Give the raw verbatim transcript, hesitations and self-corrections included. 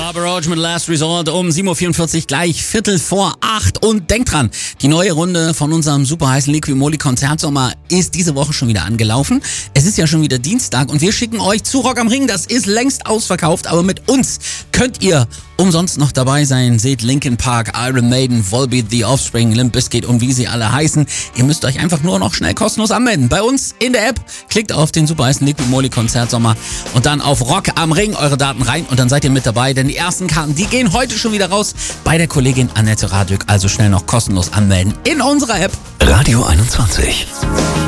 Papa Roach mit Last Resort um sieben Uhr vierundvierzig, gleich Viertel vor acht. Und denkt dran, die neue Runde von unserem super heißen Liqui-Moly Konzertsommer ist diese Woche schon wieder angelaufen. Es ist ja schon wieder Dienstag und wir schicken euch zu Rock am Ring. Das ist längst ausverkauft, aber mit uns könnt ihr umsonst noch dabei sein. Seht Linkin Park, Iron Maiden, Volbeat, The Offspring, Limp Bizkit und wie sie alle heißen. Ihr müsst euch einfach nur noch schnell kostenlos anmelden. Bei uns in der App, klickt auf den super heißen Liqui-Moly Konzertsommer und dann auf Rock am Ring, eure Daten rein und dann seid ihr mit dabei, denn die ersten Karten, die gehen heute schon wieder raus bei der Kollegin Annette Radück. Also schnell noch kostenlos anmelden in unserer App. Radio einundzwanzig.